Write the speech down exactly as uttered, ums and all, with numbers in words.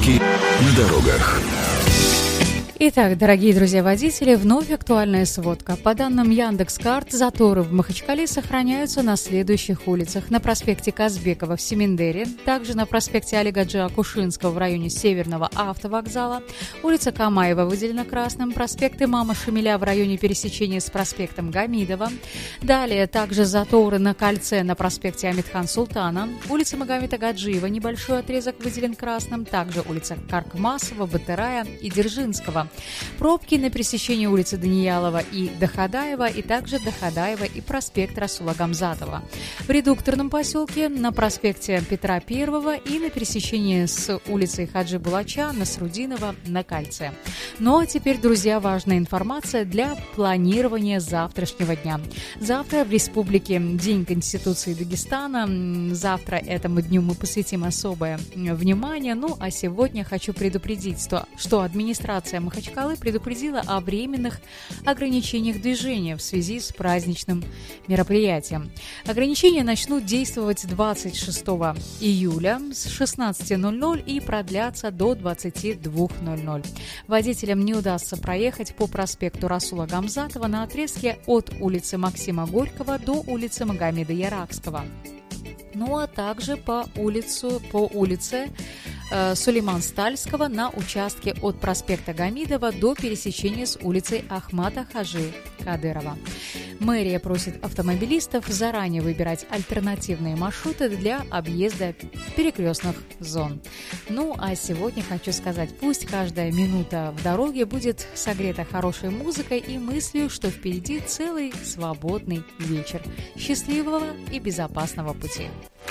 Пробки на дорогах. Итак, дорогие друзья-водители, вновь актуальная сводка. По данным Яндекс.Карт, заторы в Махачкале сохраняются на следующих улицах. На проспекте Казбекова в Семендере, также на проспекте Алигаджи Акушинского в районе Северного автовокзала, улица Камаева выделена красным, проспект Имама Шамиля в районе пересечения с проспектом Гамидова. Далее также заторы на кольце на проспекте Амитхан Султана, улица Магомеда Гаджиева, небольшой отрезок выделен красным, также улица Каркмасова, Батырая и Дзержинского. Пробки на пересечении улицы Даниялова и Доходаева, и также Доходаева и проспект Расула Гамзатова. В редукторном поселке на проспекте Петра Первого и на пересечении с улицей Хаджи Булача Насрудинова на кольце. Ну а теперь, друзья, важная информация для планирования завтрашнего дня. Завтра в республике День Конституции Дагестана. Завтра этому дню мы посвятим особое внимание. Ну а сегодня хочу предупредить, что, что администрация Махачкалы предупредила о временных ограничениях движения в связи с праздничным мероприятием. Ограничения начнут действовать двадцать шестого июля с шестнадцати ноль-ноль и продлятся до двадцати двух ноль-ноль. Водителям не удастся проехать по проспекту Расула Гамзатова на отрезке от улицы Максима Горького до улицы Магомеда Яракского. Ну а также по, улицу, по улице э, Сулейман-Стальского на участке от проспекта Гамидова до пересечения с улицей Ахмата Хажи Кадырова. Мэрия просит автомобилистов заранее выбирать альтернативные маршруты для объезда перекрестных зон. Ну а сегодня хочу сказать, пусть каждая минута в дороге будет согрета хорошей музыкой и мыслью, что впереди целый свободный вечер. Счастливого и безопасного пути!